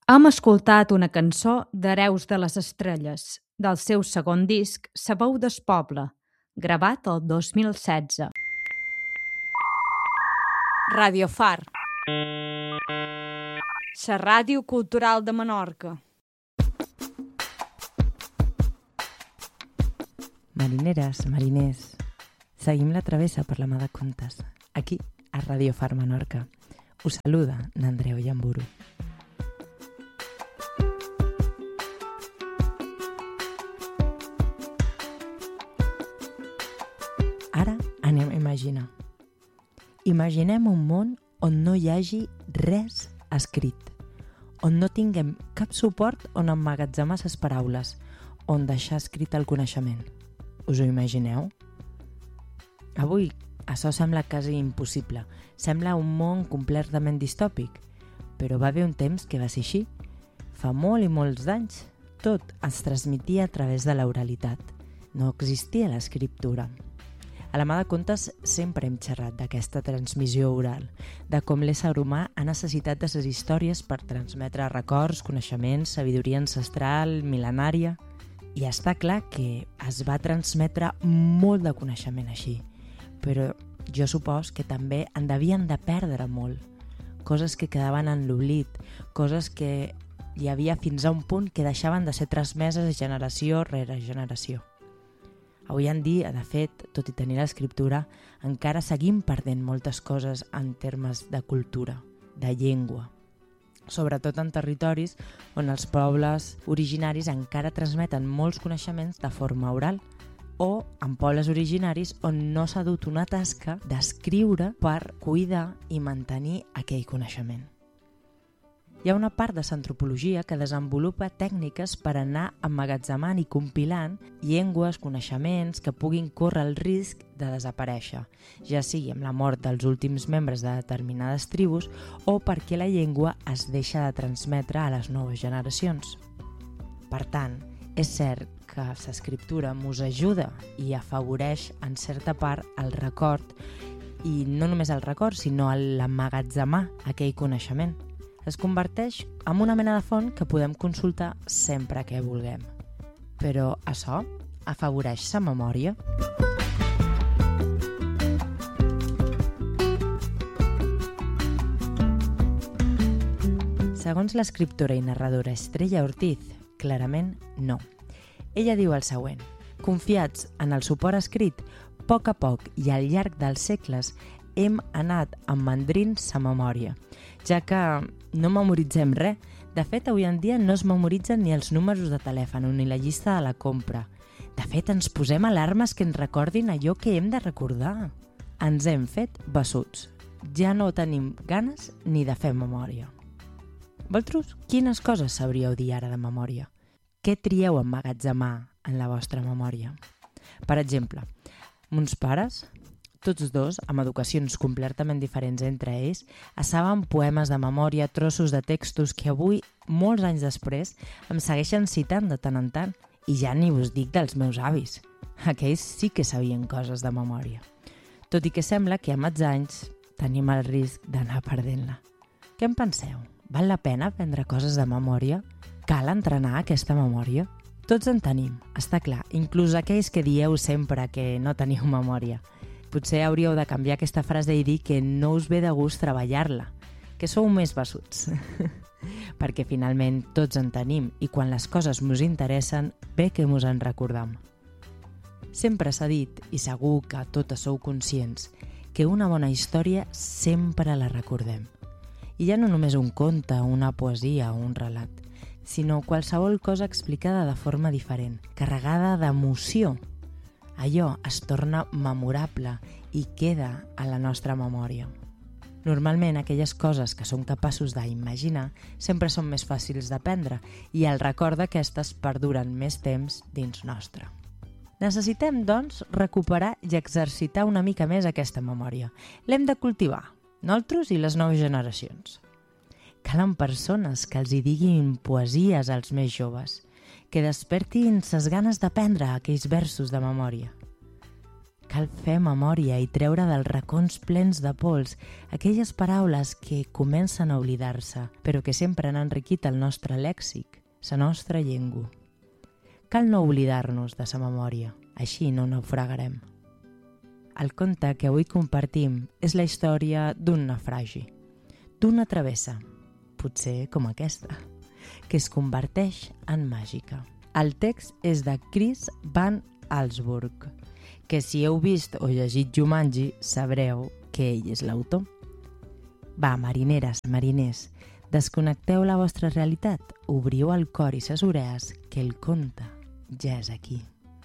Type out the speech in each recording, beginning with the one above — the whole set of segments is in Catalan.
Hem escoltat una cançó d'Hereus de les Estrelles, del seu segon disc, Sabeu del Poble, gravat el 2016. Radio Far, la ràdio cultural de Menorca. Marineres, mariners, seguim la travessa per la mà de contes, aquí, a Radio Far Menorca. Us saluda n'Andreu Llamburu. Ara anem a imaginar. Imaginem un món on no hi hagi res escrit, on no tinguem cap suport on emmagatzemar les paraules, on deixar escrit el coneixement. Us ho imagineu? Avui això sembla quasi impossible. Sembla un món completament distòpic, però va haver un temps que va ser així. Fa molt i molts d'anys, tot es transmetia a través de l'oralitat. No existia l'escriptura. A la mà de contes sempre hem xerrat d'aquesta transmissió oral, de com l'ésser humà ha necessitat de les històries per transmetre records, coneixements, sabidoria ancestral, mil·lenària. I està clar que es va transmetre molt de coneixement així, però jo supos que també en devien de perdre molt. Coses que quedaven en l'oblit, coses que hi havia fins a un punt que deixaven de ser transmeses generació rere generació. Avui en dia, de fet, tot i tenir l'escriptura, encara seguim perdent moltes coses en termes de cultura, de llengua. Sobretot en territoris on els pobles originaris encara transmeten molts coneixements de forma oral, o en pobles originaris on no s'ha dut una tasca d'escriure per cuidar i mantenir aquell coneixement. Hi ha una part de l'antropologia que desenvolupa tècniques per anar emmagatzemant i compilant llengües, coneixements que puguin córrer el risc de desaparèixer, ja sigui amb la mort dels últims membres de determinades tribus o perquè la llengua es deixa de transmetre a les noves generacions. Per tant, és cert que l'escriptura mos ajuda i afavoreix en certa part el record, i no només el record, sinó l'emmagatzemar aquell coneixement. Es converteix en una mena de font que podem consultar sempre que vulguem. Però això afavoreix la memòria? Segons l'escriptora i narradora Estrella Ortiz, clarament no. Ella diu el següent: confiats en el suport escrit, a poc i al llarg dels segles hem anat emmandrint sa memòria, ja que no memoritzem res. De fet, avui en dia no es memoritzen ni els números de telèfon ni la llista de la compra. De fet, ens posem alarmes que ens recordin allò que hem de recordar. Ens hem fet bessuts. Ja no tenim ganes ni de fer memòria. Vosaltres, quines coses sabríeu dir ara de memòria? Què trieu emmagatzemar en la vostra memòria? Per exemple, mons pares, tots dos, amb educacions completament diferents entre ells, assaven poemes de memòria, trossos de textos que avui, molts anys després, em segueixen citant de tant en tant, i ja ni us dic dels meus avis. Aquells sí que sabien coses de memòria. Tot i que sembla que amb els anys tenim el risc d'anar perdent-la. Què en penseu? Val la pena aprendre coses de memòria? Cal entrenar aquesta memòria? Tots en tenim, està clar, inclús aquells que dieu sempre que no teniu memòria. Potser hauríeu de canviar aquesta frase i dir que no us ve de gust treballar-la, que sou més bessuts. Perquè finalment tots en tenim i quan les coses mos interessen, bé que mos en recordam. Sempre s'ha dit, i segur que totes sou conscients, que una bona història sempre la recordem. I ja no només un conte, una poesia o un relat, sinó qualsevol cosa explicada de forma diferent, carregada d'emoció. Allò es torna memorable i queda a la nostra memòria. Normalment, aquelles coses que som capaços d'imaginar sempre són més fàcils d'aprendre i el record d'aquestes perduren més temps dins nostre. Necessitem, doncs, recuperar i exercitar una mica més aquesta memòria. L'hem de cultivar, nosaltres i les noves generacions. Calen persones que els hi diguin poesies als més joves, que despertin ses ganes d'aprendre aquells versos de memòria. Cal fer memòria i treure dels racons plens de pols aquelles paraules que comencen a oblidar-se, però que sempre han enriquit el nostre lèxic, la nostra llengua. Cal no oblidar-nos de sa memòria, així no naufragarem. El conte que avui compartim és la història d'un naufragi, d'una travessa, potser com aquesta, que es converteix en màgica. El text és de Chris Van Allsburg, que si heu vist o llegit Jumanji sabreu que ell és l'autor. Va, marineres, mariners, desconnecteu la vostra realitat, obriu el cor i ses orelles, que el conte ja és aquí.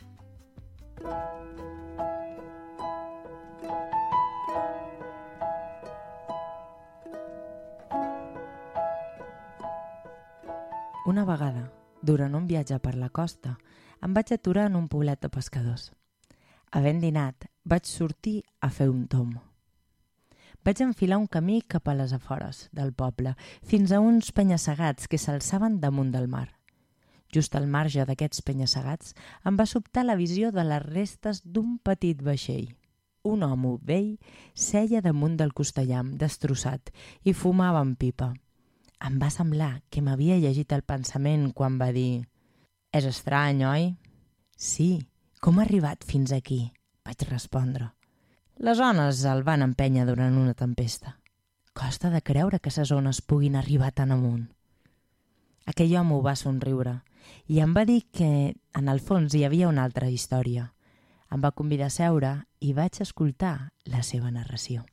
Una vegada, durant un viatge per la costa, em vaig aturar en un poblet de pescadors. Havent dinat, vaig sortir a fer un tomb. Vaig enfilar un camí cap a les afores del poble, fins a uns penya-segats que s'alçaven damunt del mar. Just al marge d'aquests penya-segats em va sobtar la visió de les restes d'un petit vaixell. Un home vell seia damunt del costellam, destrossat, i fumava en pipa. Em va semblar que m'havia llegit el pensament quan va dir: «És estrany, oi?» «Sí, com ha arribat fins aquí?», vaig respondre. «Les ones el van empènyer durant una tempesta. Costa de creure que les ones puguin arribar tan amunt». Aquell home ho va somriure i em va dir que, en el fons, hi havia una altra història. Em va convidar a seure i vaig escoltar la seva narració.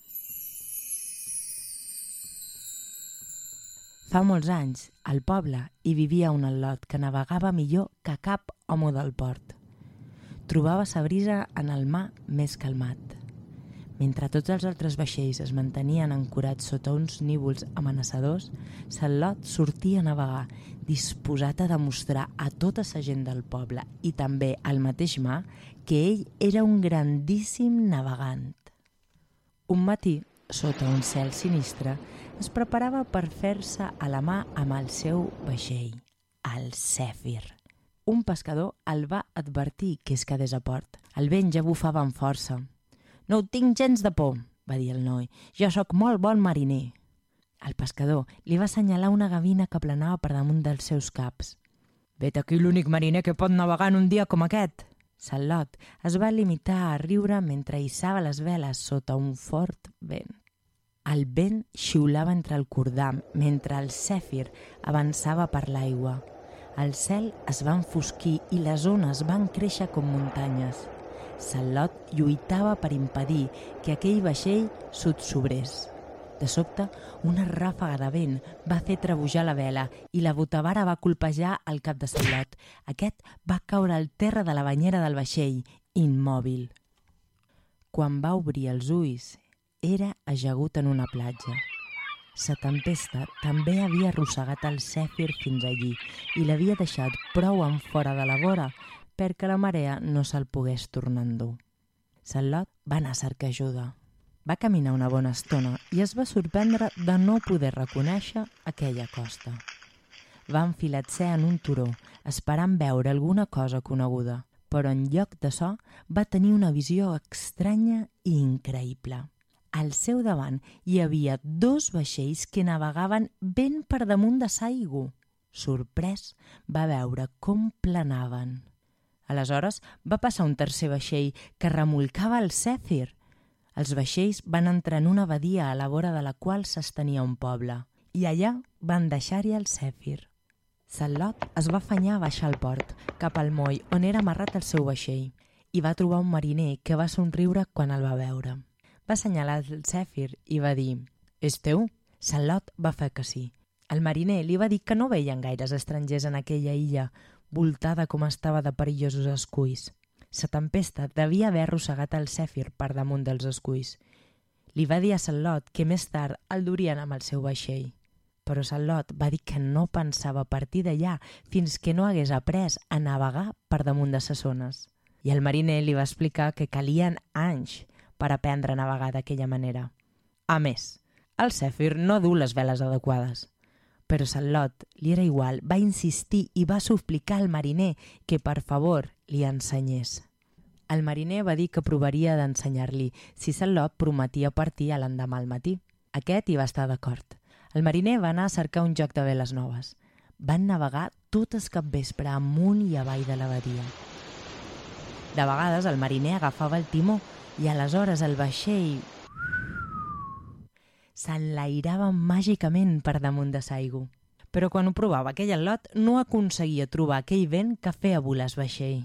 Fa molts anys, al poble hi vivia un al·lot que navegava millor que cap home del port. Trobava sa brisa en el mar més calmat. Mentre tots els altres vaixells es mantenien ancorats sota uns nívols amenaçadors, l'al·lot sortia a navegar, disposat a demostrar a tota sa gent del poble i també al mateix mar que ell era un grandíssim navegant. Un matí, sota un cel sinistre, es preparava per fer-se a la mà amb el seu vaixell, el Zèfir. Un pescador el va advertir que es quedés a port. El vent ja bufava amb força. «No ho tinc gens de por», va dir el noi. «Jo sóc molt bon mariner». El pescador li va assenyalar una gavina que planava per damunt dels seus caps. «Vet aquí l'únic mariner que pot navegar en un dia com aquest». L'al·lot es va limitar a riure mentre hissava les veles sota un fort vent. El vent xiulava entre el cordam mentre el Zèfir avançava per l'aigua. El cel es va enfosquir i les ones van créixer com muntanyes. L'al·lot lluitava per impedir que aquell vaixell s'otsobrés. De sobte, una ràfaga de vent va fer trebujar la vela i la botavara va colpejar el cap de l'al·lot. Aquest va caure al terra de la banyera del vaixell, immòbil. Quan va obrir els ulls, era ajagut en una platja. La tempesta també havia arrossegat el Zèfir fins allí i l'havia deixat prou en fora de la vora perquè la marea no se'l pogués tornar a endur. L'al·lot va anar a cercar ajuda. Va caminar una bona estona i es va sorprendre de no poder reconèixer aquella costa. Va enfilar-se en un turó, esperant veure alguna cosa coneguda, però en lloc d'això va tenir una visió estranya i increïble. Al seu davant hi havia 2 vaixells que navegaven ben per damunt de l'aigua. Sorprès, va veure com planaven. Aleshores va passar un tercer vaixell que remolcava el Zèfir. Els vaixells van entrar en una badia a la vora de la qual s'estenia un poble i allà van deixar-hi el Zèfir. L'al·lot es va afanyar a baixar al port, cap al moll on era amarrat el seu vaixell, i va trobar un mariner que va somriure quan el va veure. Va assenyalar el Zèfir i va dir: «És teu?» L'al·lot va fer que sí. El mariner li va dir que no veien gaires estrangers en aquella illa, voltada com estava de perillosos esculls. La tempesta devia haver arrossegat el Zèfir per damunt dels esculls. Li va dir a l'al·lot que més tard el durien amb el seu vaixell. Però l'al·lot va dir que no pensava partir d'allà fins que no hagués après a navegar per damunt de les ones. I el mariner li va explicar que calien anys per aprendre a navegar d'aquella manera. A més, el Zèfir no du les veles adequades. Però l'al·lot li era igual, va insistir i va suplicar al mariner que per favor li ensenyés. El mariner va dir que provaria d'ensenyar-li si Sal·lot prometia partir a l'endemà al matí. Aquest hi va estar d'acord. El mariner va anar a cercar un joc de veles noves. Van navegar tot el capvespre amunt i avall de la badia. De vegades el mariner agafava el timó i aleshores el vaixell s'enlairava màgicament per damunt de l'aigua. Però quan ho provava aquell al·lot no aconseguia trobar aquell vent que feia volar el vaixell.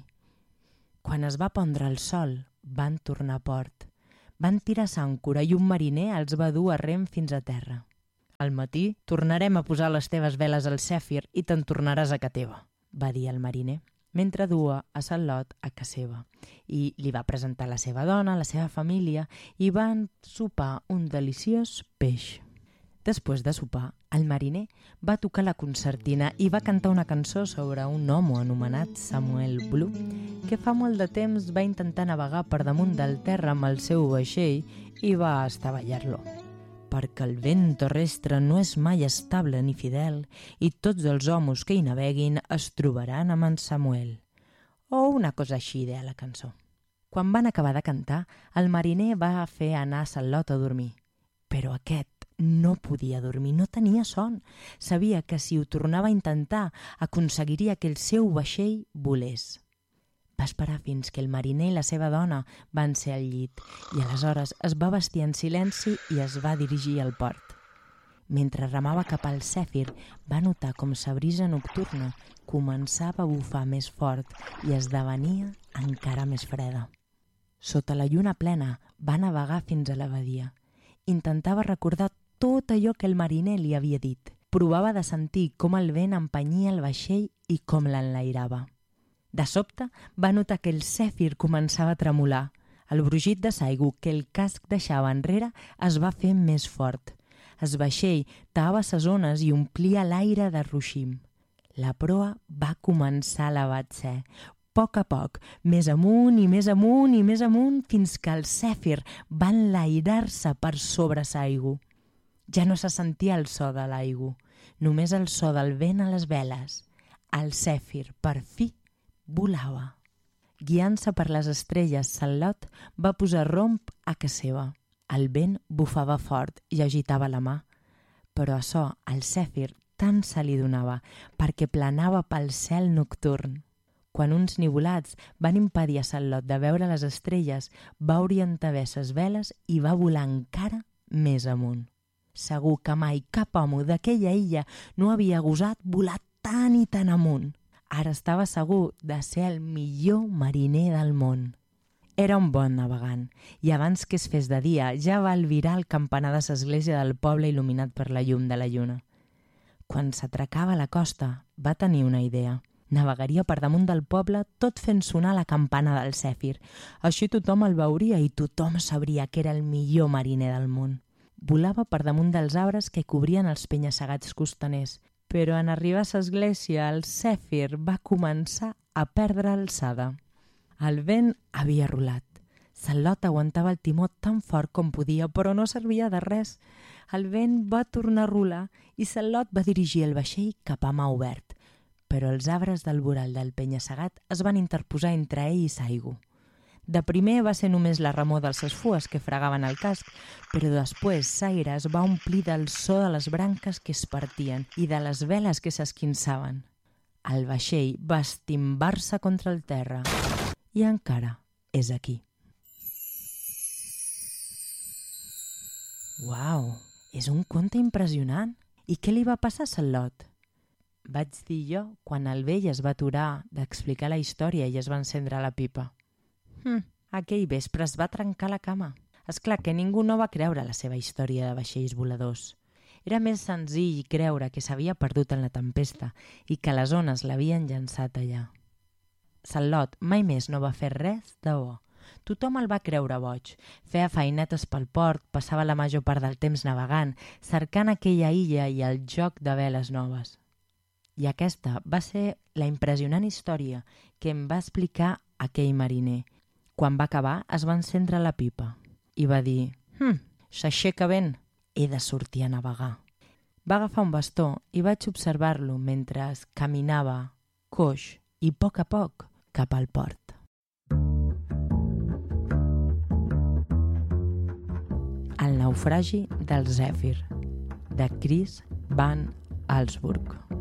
Quan es va pondre el sol, van tornar a port. Van tirar l'àncora i un mariner els va dur a rem fins a terra. Al matí tornarem a posar les teves veles al Zèfir i te'n tornaràs a ca teva, va dir el mariner, mentre duia a Sal·lot a ca seva, i li va presentar la seva dona, la seva família, i van sopar un deliciós peix. Després de sopar, el mariner va tocar la concertina i va cantar una cançó sobre un home anomenat Samuel Blue, que fa molt de temps va intentar navegar per damunt del terra amb el seu vaixell i va estavellar-lo. Perquè el vent terrestre no és mai estable ni fidel i tots els homes que hi naveguin es trobaran amb en Samuel. O una cosa així deia la cançó. Quan van acabar de cantar, el mariner va fer anar Sal·lot a dormir. Però aquest no podia dormir, no tenia son. Sabia que si ho tornava a intentar aconseguiria que el seu vaixell volés. Va esperar fins que el mariner i la seva dona van ser al llit i aleshores es va vestir en silenci i es va dirigir al port. Mentre remava cap al Zèfir, va notar com sa brisa nocturna començava a bufar més fort i esdevenia encara més freda. Sota la lluna plena va navegar fins a la badia. Intentava recordar tot allò que el mariner li havia dit. Provava de sentir com el vent empenyia el vaixell i com l'enlairava. De sobte va notar que el Zèfir començava a tremolar. El brugit de l'aigua que el casc deixava enrere es va fer més fort. El vaixell tallava ses ones i omplia l'aire de ruixim. La proa va començar a elevar-se, a poc, més amunt i més amunt i més amunt, fins que el Zèfir va enlairar-se per sobre l'aigua. Ja no se sentia el so de l'aigua, només el so del vent a les veles. El Zèfir, per fi, volava. Guiant-se per les estrelles, Sal·lot va posar romb a ca seva. El vent bufava fort i agitava la mà, però açò al Zèfir tant se li donava perquè planava pel cel nocturn. Quan uns nivolats van impedir a Sal·lot de veure les estrelles, va orientar bé ses veles i va volar encara més amunt. Segur que mai cap home d'aquella illa no havia gosat volar tan i tan amunt. Ara estava segur de ser el millor mariner del món. Era un bon navegant i abans que es fes de dia ja va albirar el campanar de l'església del poble il·luminat per la llum de la lluna. Quan s'atracava a la costa va tenir una idea. Navegaria per damunt del poble tot fent sonar la campana del Zèfir. Així tothom el veuria i tothom sabria que era el millor mariner del món. Volava per damunt dels arbres que cobrien els penya-segats costaners, però en arribar a l'església el Zèfir va començar a perdre alçada. El vent havia rolat. Sal·lot aguantava el timó tan fort com podia, però no servia de res. El vent va tornar a rolar i Sal·lot va dirigir el vaixell cap a mar obert, però els arbres del voral del penya-segat es van interposar entre ell i l'aigua. De primer va ser només la remor de les fues que fregaven el casc, però després l'aire es va omplir del so de les branques que es partien i de les veles que s'esquinçaven. El vaixell va estimbar-se contra el terra i encara és aquí. Uau, és un conte impressionant! I què li va passar a Sal·lot? Vaig dir jo quan el vell es va aturar d'explicar la història i es va encendre la pipa. Aquell vespre es va trencar la cama. És clar que ningú no va creure la seva història de vaixells voladors. Era més senzill creure que s'havia perdut en la tempesta i que les ones l'havien llançat allà. Sal·lot mai més no va fer res de bo. Tothom el va creure boig. Feia feinetes pel port, passava la major part del temps navegant, cercant aquella illa i el joc de veles noves. I aquesta va ser la impressionant història que em va explicar aquell mariner. Quan va acabar, es va encendre la pipa i va dir «S'aixeca vent, he de sortir a navegar». Va agafar un bastó i vaig observar-lo mentre caminava, coix i a poc cap al port. naufragi del Zèfir, de Chris Van Allsburg.